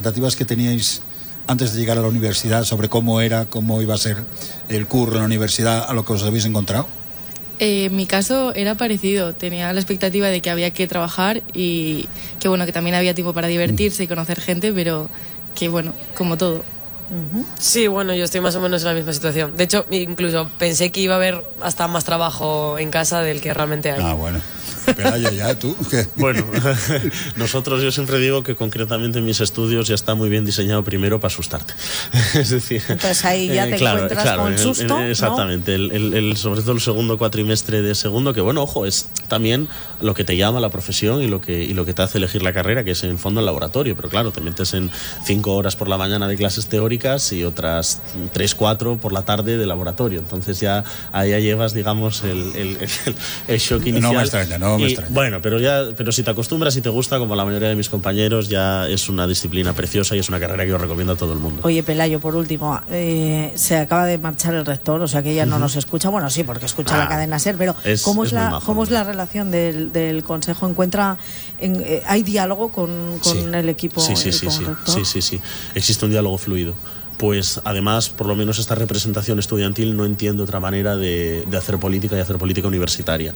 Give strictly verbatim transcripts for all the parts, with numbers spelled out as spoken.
expectativas que teníais antes de llegar a la universidad sobre cómo era, cómo iba a ser el curro en la universidad, a lo que os habéis encontrado? Eh, en mi caso era parecido, tenía la expectativa de que había que trabajar y que bueno, que también había tiempo para divertirse y conocer gente, pero que bueno, como todo. Sí, bueno, yo estoy más o menos en la misma situación. De hecho, incluso pensé que iba a haber hasta más trabajo en casa del que realmente hay. Ah, bueno. Pelayo, ya, ¿tú? ¿Qué? Bueno, nosotros, yo siempre digo que concretamente en mis estudios ya está muy bien diseñado primero para asustarte. Es decir, pues ahí ya te eh, claro, encuentras claro, con el, susto, el, exactamente, ¿no? el, el, el, sobre todo el segundo cuatrimestre de segundo, que bueno, ojo, es también lo que te llama la profesión y lo que, y lo que te hace elegir la carrera, que es en el fondo el laboratorio, pero claro, te metes en cinco horas por la mañana de clases teóricas y otras tres, cuatro por la tarde de laboratorio, entonces ya ahí ya llevas, digamos, el, el, el, el shock inicial. No me extraña, no me y, extraña. Bueno, pero ya, pero si te acostumbras y te gusta, como la mayoría de mis compañeros, ya es una disciplina preciosa y es una carrera que yo recomiendo a todo el mundo. Oye, Pelayo, por último, eh, se acaba de marchar el rector, o sea que ella no uh-huh. nos escucha. Bueno, sí, porque escucha ah, la cadena SER, pero es, ¿cómo, es es la, majo, ¿cómo es la relación del, del Consejo? ¿Encuentra, en, eh, hay diálogo con, con sí. el equipo? Sí, sí, sí, sí, sí, sí, sí. Existe un diálogo fluido. Pues además, por lo menos esta representación estudiantil no entiende otra manera de, de hacer política y hacer política universitaria.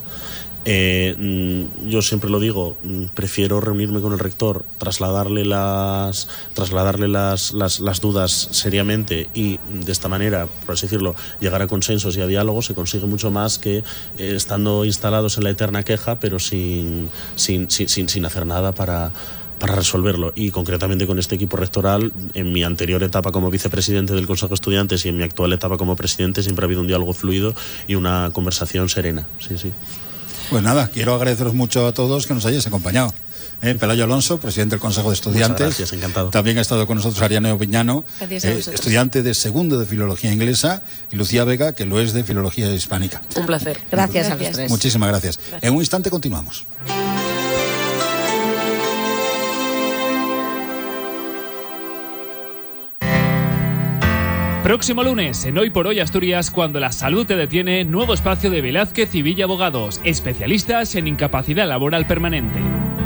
Eh, yo siempre lo digo, prefiero reunirme con el rector, trasladarle las, trasladarle las, las, las dudas seriamente y de esta manera, por así decirlo, llegar a consensos y a diálogos. Se consigue mucho más que eh, estando instalados en la eterna queja, pero sin, sin, sin, sin, sin hacer nada para... para resolverlo. Y concretamente con este equipo rectoral, en mi anterior etapa como vicepresidente del Consejo de Estudiantes y en mi actual etapa como presidente, siempre ha habido un diálogo fluido y una conversación serena. Sí, sí. Pues nada, quiero agradeceros mucho a todos que nos hayáis acompañado. Eh, Pelayo Alonso, presidente del Consejo de Estudiantes. Muchas gracias, encantado. También ha estado con nosotros Ariane Viñano, eh, estudiante de segundo de Filología Inglesa, y Lucía Vega, que lo es de Filología Hispánica. Un placer. Gracias, gracias. a los tres. Muchísimas gracias. gracias. En un instante continuamos. Próximo lunes, en Hoy por Hoy Asturias, cuando la salud te detiene, nuevo espacio de Velázquez y Villa Abogados, especialistas en incapacidad laboral permanente.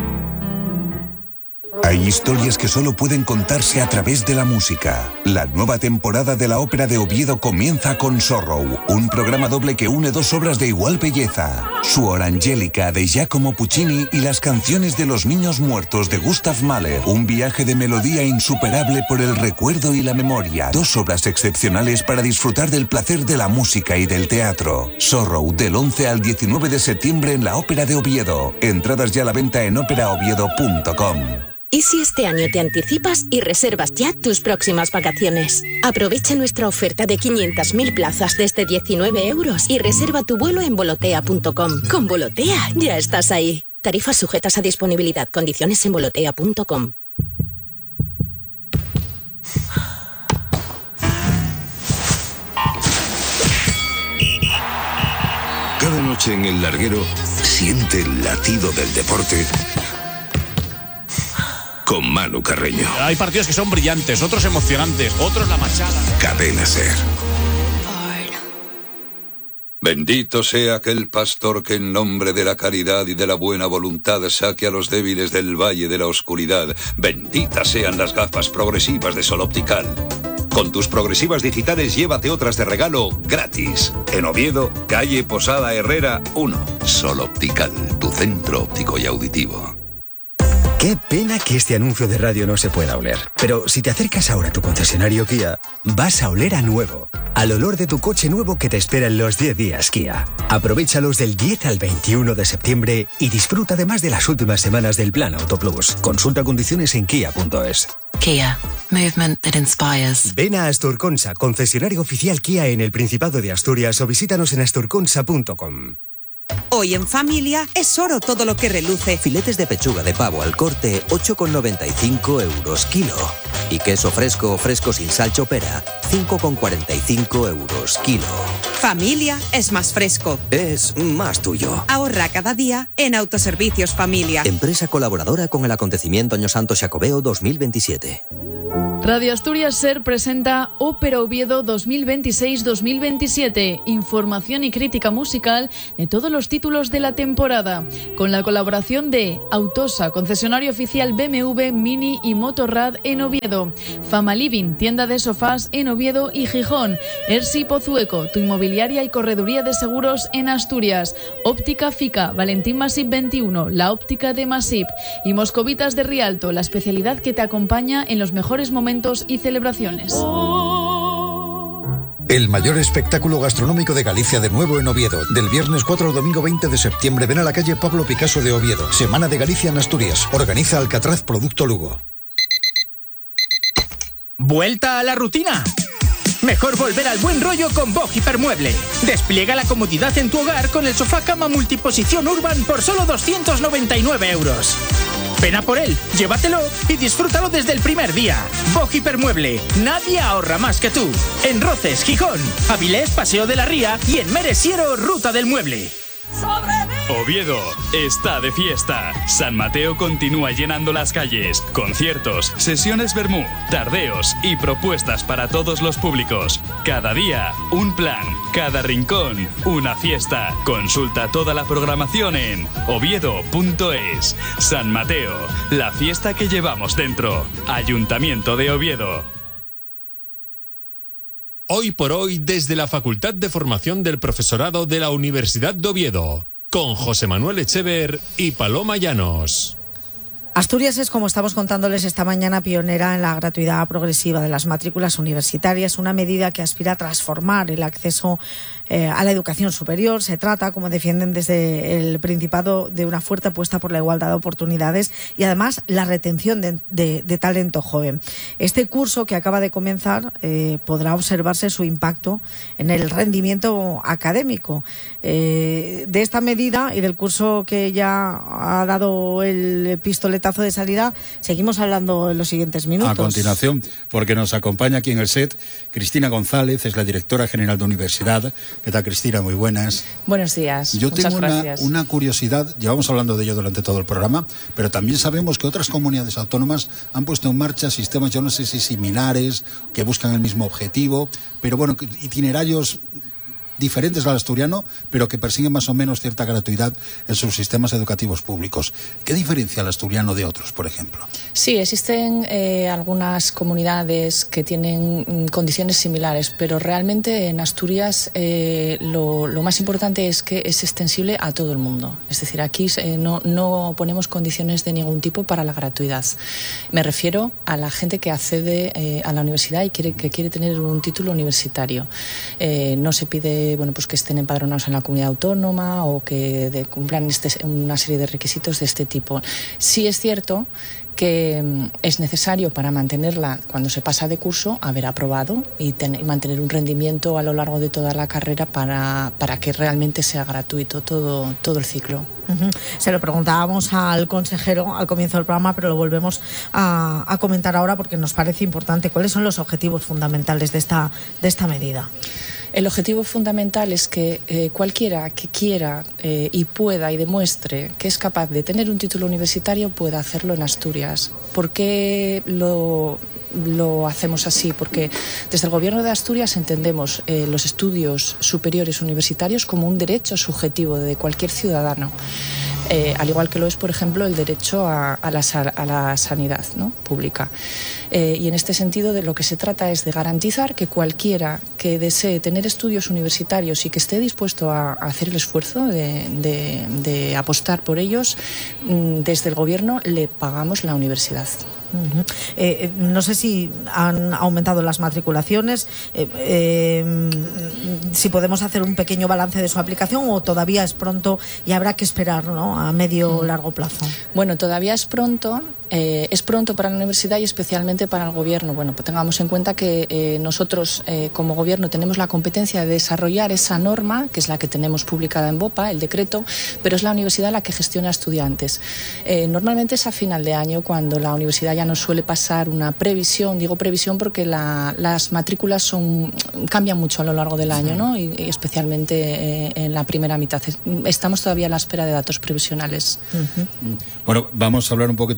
Hay historias que solo pueden contarse a través de la música. La nueva temporada de la Ópera de Oviedo comienza con Sorrow, un programa doble que une dos obras de igual belleza. Suor Angélica de Giacomo Puccini y las canciones de los niños muertos de Gustav Mahler. Un viaje de melodía insuperable por el recuerdo y la memoria. Dos obras excepcionales para disfrutar del placer de la música y del teatro. Sorrow, del once al diecinueve de septiembre en la Ópera de Oviedo. Entradas ya a la venta en ópera oviedo punto com. ¿Y si este año te anticipas y reservas ya tus próximas vacaciones? Aprovecha nuestra oferta de quinientas mil plazas desde diecinueve euros y reserva tu vuelo en volotea punto com. Con Volotea ya estás ahí. Tarifas sujetas a disponibilidad. Condiciones en volotea punto com. Cada noche en el larguero siente el latido del deporte con Manu Carreño. Hay partidos que son brillantes, otros emocionantes, otros la machada. Cadena SER. Bendito sea aquel pastor que en nombre de la caridad y de la buena voluntad saque a los débiles del valle de la oscuridad. Benditas sean las gafas progresivas de Sol Optical. Con tus progresivas digitales llévate otras de regalo gratis. En Oviedo, calle Posada Herrera uno. Sol Optical, tu centro óptico y auditivo. Qué pena que este anuncio de radio no se pueda oler. Pero si te acercas ahora a tu concesionario Kia, vas a oler a nuevo. Al olor de tu coche nuevo que te espera en los diez días Kia. Aprovéchalos del diez al veintiuno de septiembre y disfruta además de las últimas semanas del Plan Auto Plus. Consulta condiciones en kia punto es. Kia. Movement that inspires. Ven a Asturconsa, concesionario oficial Kia en el Principado de Asturias, o visítanos en asturconsa punto com. Hoy en familia es oro todo lo que reluce. Filetes de pechuga de pavo al corte, ocho con noventa y cinco euros kilo. Y queso fresco o fresco sin sal chopera, cinco con cuarenta y cinco euros kilo. Familia es más fresco. Es más tuyo. Ahorra cada día en Autoservicios Familia. Empresa colaboradora con el acontecimiento Año Santo Xacobeo dos mil veintisiete. Radio Asturias Ser presenta Ópera Oviedo dos mil veintiséis dos mil veintisiete, información y crítica musical de todos los títulos de la temporada, con la colaboración de Autosa, concesionario oficial B M W, Mini y Motorrad en Oviedo, Fama Living, tienda de sofás en Oviedo y Gijón, Ersi Pozueco, tu inmobiliaria y correduría de seguros en Asturias, Óptica Fica, Valentín Masip veintiuno, la óptica de Masip, y Moscovitas de Rialto, la especialidad que te acompaña en los mejores momentos y celebraciones. El mayor espectáculo gastronómico de Galicia de nuevo en Oviedo. Del viernes cuatro al domingo veinte de septiembre. Ven a la calle Pablo Picasso de Oviedo. Semana de Galicia en Asturias. Organiza Alcatraz Producto Lugo. ¿Vuelta a la rutina? Mejor volver al buen rollo con Bog Hipermueble. Despliega la comodidad en tu hogar con el sofá cama multiposición Urban por solo doscientos noventa y nueve euros. Ven a por él, llévatelo y disfrútalo desde el primer día. Bog Hipermueble, nadie ahorra más que tú. En Roces, Gijón, Avilés, Paseo de la Ría y en Meresiero, Ruta del Mueble. Oviedo está de fiesta. San Mateo continúa llenando las calles. Conciertos, sesiones vermú, tardeos y propuestas para todos los públicos. Cada día, un plan. Cada rincón, una fiesta. Consulta toda la programación en oviedo punto es. San Mateo, la fiesta que llevamos dentro. Ayuntamiento de Oviedo. Hoy por hoy, desde la Facultad de Formación del Profesorado de la Universidad de Oviedo, con José Manuel Echever y Paloma Llanos. Asturias es, como estamos contándoles esta mañana, pionera en la gratuidad progresiva de las matrículas universitarias, una medida que aspira a transformar el acceso eh, a la educación superior. Se trata, como defienden desde el Principado, de una fuerte apuesta por la igualdad de oportunidades y además la retención de, de, de talento joven. Este curso que acaba de comenzar eh, podrá observarse su impacto en el rendimiento académico. Eh, de esta medida y del curso que ya ha dado el pistoletazo de salida, seguimos hablando en los siguientes minutos. A continuación, porque nos acompaña aquí en el set Cristina González, es la directora general de universidad. ¿Qué tal, Cristina? Muy buenas. Buenos días. Yo Muchas tengo una, gracias. una curiosidad, llevamos hablando de ello durante todo el programa, pero también sabemos que otras comunidades autónomas han puesto en marcha sistemas, yo no sé si similares, que buscan el mismo objetivo, pero bueno, itinerarios diferentes al asturiano, pero que persiguen más o menos cierta gratuidad en sus sistemas educativos públicos. ¿Qué diferencia al asturiano de otros, por ejemplo? Sí, existen eh, algunas comunidades que tienen mm, condiciones similares, pero realmente en Asturias eh, lo, lo más importante es que es extensible a todo el mundo. Es decir, aquí eh, no, no ponemos condiciones de ningún tipo para la gratuidad. Me refiero a la gente que accede eh, a la universidad y quiere, que quiere tener un título universitario. Eh, no se pide bueno, pues que estén empadronados en la comunidad autónoma o que de, cumplan este, una serie de requisitos de este tipo. Sí es cierto que es necesario para mantenerla cuando se pasa de curso haber aprobado y, ten, y mantener un rendimiento a lo largo de toda la carrera para, para que realmente sea gratuito todo, todo el ciclo. Uh-huh. Se lo preguntábamos al consejero al comienzo del programa, pero lo volvemos a, a comentar ahora porque nos parece importante. ¿Cuáles son los objetivos fundamentales de esta, de esta medida? El objetivo fundamental es que eh, cualquiera que quiera eh, y pueda y demuestre que es capaz de tener un título universitario pueda hacerlo en Asturias. ¿Por qué lo, lo hacemos así? Porque desde el Gobierno de Asturias entendemos eh, los estudios superiores universitarios como un derecho subjetivo de cualquier ciudadano. Eh, al igual que lo es, por ejemplo, el derecho a, a, la, a la sanidad, ¿no?, pública. Eh, y en este sentido de lo que se trata es de garantizar que cualquiera que desee tener estudios universitarios y que esté dispuesto a, a hacer el esfuerzo de, de, de apostar por ellos, desde el Gobierno le pagamos la universidad. Uh-huh. eh, no sé si han aumentado las matriculaciones, eh, eh, si podemos hacer un pequeño balance de su aplicación o todavía es pronto y habrá que esperar, ¿no?, a medio o largo plazo. Bueno, todavía es pronto. Eh, es pronto para la universidad y especialmente para el Gobierno. Bueno, pues tengamos en cuenta que eh, nosotros eh, como Gobierno tenemos la competencia de desarrollar esa norma, que es la que tenemos publicada en BOPA, el decreto, pero es la universidad la que gestiona estudiantes. Eh, normalmente es a final de año cuando la universidad ya nos suele pasar una previsión, digo previsión porque la, las matrículas son, cambian mucho a lo largo del año, ¿no? Y, y especialmente eh, en la primera mitad. Estamos todavía a la espera de datos previsionales. Uh-huh. Bueno, vamos a hablar un poquito más de todo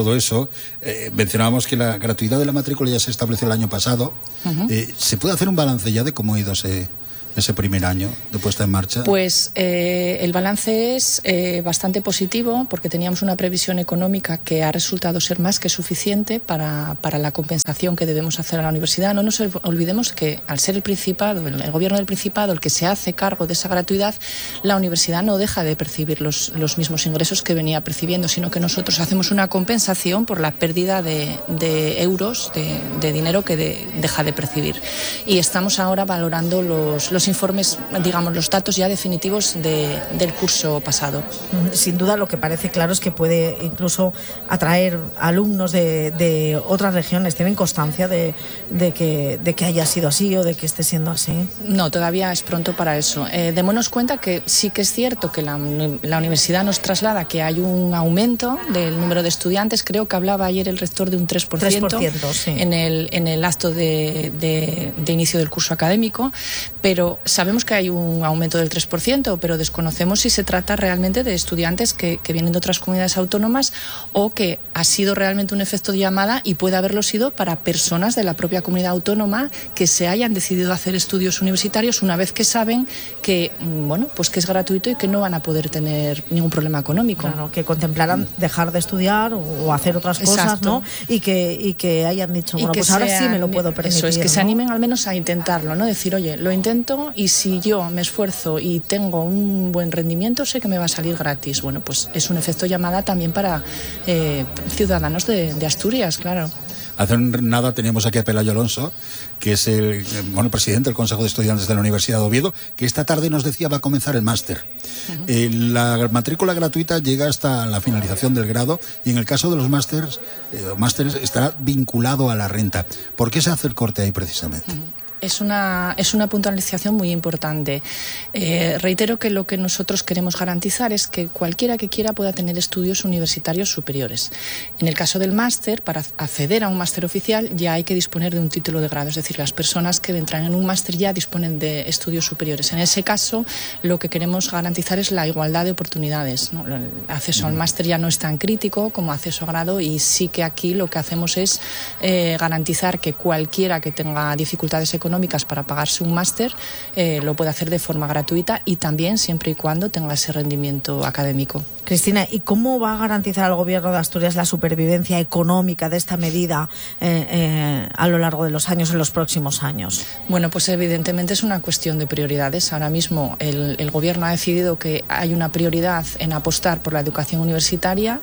todo eso. Eh, mencionábamos que la gratuidad de la matrícula ya se estableció el año pasado. Uh-huh. Eh, ¿Se puede hacer un balance ya de cómo ha ido ese, ese primer año de puesta en marcha? Pues eh, el balance es eh, bastante positivo, porque teníamos una previsión económica que ha resultado ser más que suficiente para, para la compensación que debemos hacer a la universidad. No nos olvidemos que, al ser el Principado, el, el Gobierno del Principado, el que se hace cargo de esa gratuidad, la universidad no deja de percibir los, los mismos ingresos que venía percibiendo, sino que nosotros hacemos una compensación por la pérdida de, de euros, de, de dinero que de, deja de percibir. Y estamos ahora valorando los, los informes, digamos, los datos ya definitivos de, del curso pasado. Sin duda, lo que parece claro es que puede incluso atraer alumnos de, de otras regiones. ¿Tienen constancia de, de, que, de que haya sido así o de que esté siendo así? No, todavía es pronto para eso. Eh, démonos cuenta que sí que es cierto que la, la universidad nos traslada que hay un aumento del número de estudiantes. Creo que hablaba ayer el rector de un tres por ciento, tres por ciento sí. en, el, en el acto de, de, de inicio del curso académico, pero sabemos que hay un aumento del tres por ciento, pero desconocemos si se trata realmente de estudiantes que, que vienen de otras comunidades autónomas o que ha sido realmente un efecto de llamada y puede haberlo sido para personas de la propia comunidad autónoma que se hayan decidido hacer estudios universitarios una vez que saben que, bueno, pues que es gratuito y que no van a poder tener ningún problema económico. Claro, que contemplaran dejar de estudiar o hacer otras cosas, exacto, ¿no? Y que, y que hayan dicho, bueno, pues ahora sí me lo puedo permitir. Eso es, que ¿no? se animen al menos a intentarlo, ¿no? Decir, oye, lo intento y si yo me esfuerzo y tengo un buen rendimiento, sé que me va a salir gratis. Bueno, pues es un efecto llamada también para eh, ciudadanos de, de Asturias, claro. Hace nada teníamos aquí a Pelayo Alonso, que es el bueno, presidente del Consejo de Estudiantes de la Universidad de Oviedo, que esta tarde nos decía va a comenzar el máster. Uh-huh. Eh, la matrícula gratuita llega hasta la finalización del grado y en el caso de los másters, eh, másters estará vinculado a la renta. ¿Por qué se hace el corte ahí precisamente? Uh-huh. Es una, es una puntualización muy importante. Eh, reitero que lo que nosotros queremos garantizar es que cualquiera que quiera pueda tener estudios universitarios superiores. En el caso del máster, para acceder a un máster oficial ya hay que disponer de un título de grado, es decir, las personas que entran en un máster ya disponen de estudios superiores. En ese caso, lo que queremos garantizar es la igualdad de oportunidades, ¿no? El acceso al máster ya no es tan crítico como acceso a grado y sí que aquí lo que hacemos es eh, garantizar que cualquiera que tenga dificultades económicas para pagarse un máster eh, lo puede hacer de forma gratuita y también siempre y cuando tenga ese rendimiento académico. Cristina, ¿y cómo va a garantizar el Gobierno de Asturias la supervivencia económica de esta medida eh, eh, a lo largo de los años, en los próximos años? Bueno, pues evidentemente es una cuestión de prioridades. Ahora mismo el, el Gobierno ha decidido que hay una prioridad en apostar por la educación universitaria.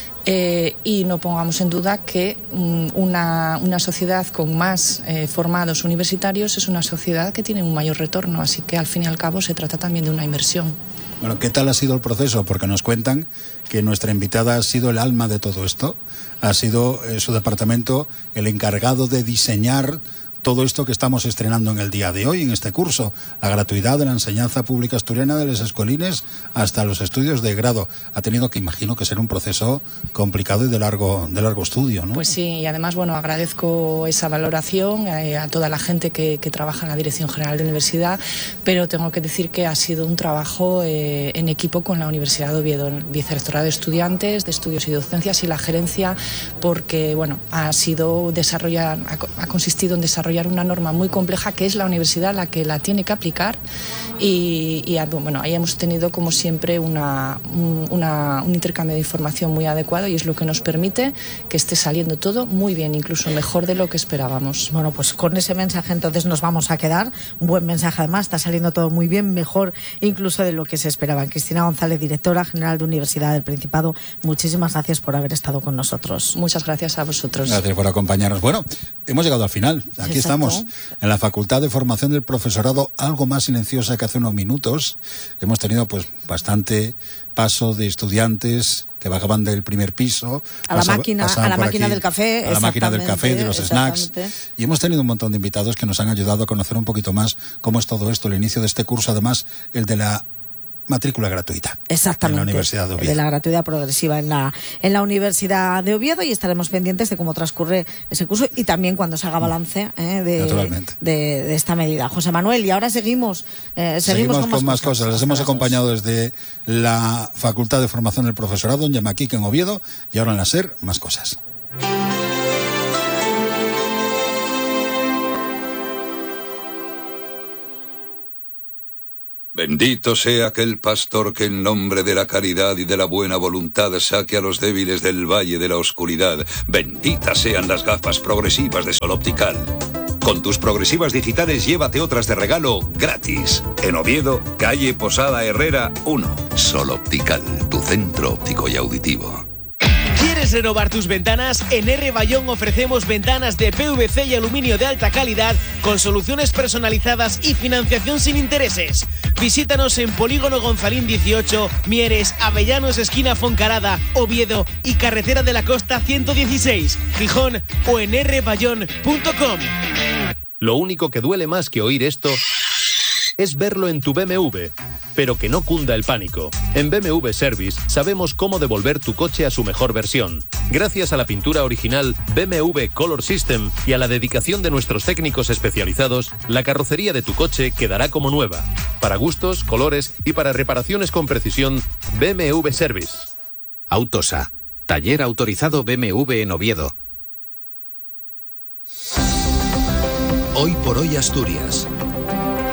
Eh, y no pongamos en duda que um, una, una sociedad con más eh, formados universitarios es una sociedad que tiene un mayor retorno, así que al fin y al cabo se trata también de una inversión. Bueno, ¿qué tal ha sido el proceso? Porque nos cuentan que nuestra invitada ha sido el alma de todo esto, ha sido eh, su departamento el encargado de diseñar todo esto que estamos estrenando en el día de hoy, en este curso, la gratuidad de la enseñanza pública asturiana de los escolines hasta los estudios de grado. Ha tenido que, imagino, que ser un proceso complicado y de largo, de largo estudio, ¿no? Pues sí, y además, bueno, agradezco esa valoración eh, a toda la gente que, que trabaja en la Dirección General de Universidad, pero tengo que decir que ha sido un trabajo eh, en equipo con la Universidad de Oviedo, el Vicerrectorado de Estudiantes, de Estudios y Docencias y la gerencia, porque, bueno, ha sido desarrollar, ha, ha consistido en desarrollar una norma muy compleja que es la universidad la que la tiene que aplicar y, y bueno, ahí hemos tenido como siempre una, una, un intercambio de información muy adecuado y es lo que nos permite que esté saliendo todo muy bien, incluso mejor de lo que esperábamos. Bueno, pues con ese mensaje entonces nos vamos a quedar, un buen mensaje además, está saliendo todo muy bien, mejor incluso de lo que se esperaba. Cristina González, directora general de Universidad del Principado, muchísimas gracias por haber estado con nosotros. Muchas gracias a vosotros. Gracias por acompañarnos. Bueno, hemos llegado al final, aquí Exacto. Estamos en la Facultad de Formación del Profesorado, algo más silenciosa que hace unos minutos. Hemos tenido pues bastante paso de estudiantes que bajaban del primer piso a la máquina, a la máquina aquí, del café, a la máquina del café, de los snacks. Y hemos tenido un montón de invitados que nos han ayudado a conocer un poquito más cómo es todo esto, el inicio de este curso, además el de la matrícula gratuita. Exactamente. En la Universidad de Oviedo. De la gratuidad progresiva en la, en la Universidad de Oviedo, y estaremos pendientes de cómo transcurre ese curso y también cuando se haga balance eh, de, de, de esta medida. José Manuel, y ahora seguimos, eh, seguimos, seguimos con, con más cosas. cosas. Les hemos acompañado desde la Facultad de Formación del Profesorado en Llamaquique, en Oviedo, y ahora en la SER, más cosas. Bendito sea aquel pastor que en nombre de la caridad y de la buena voluntad saque a los débiles del valle de la oscuridad. Benditas sean las gafas progresivas de Sol Optical. Con tus progresivas digitales llévate otras de regalo gratis. En Oviedo, calle Posada Herrera uno. Sol Optical, tu centro óptico y auditivo. ¿Quieres renovar tus ventanas? En R. Bayón ofrecemos ventanas de P V C y aluminio de alta calidad con soluciones personalizadas y financiación sin intereses. Visítanos en Polígono Gonzalín dieciocho, Mieres, Avellanos, esquina Foncarada, Oviedo y Carretera de la Costa ciento dieciséis, Gijón, o en r bayón punto com. Lo único que duele más que oír esto es verlo en tu B M W, pero que no cunda el pánico. En B M W Service sabemos cómo devolver tu coche a su mejor versión. Gracias a la pintura original B M W Color System y a la dedicación de nuestros técnicos especializados, la carrocería de tu coche quedará como nueva. Para gustos, colores y para reparaciones con precisión, B M W Service. Autosa, taller autorizado B M W en Oviedo. Hoy por hoy Asturias.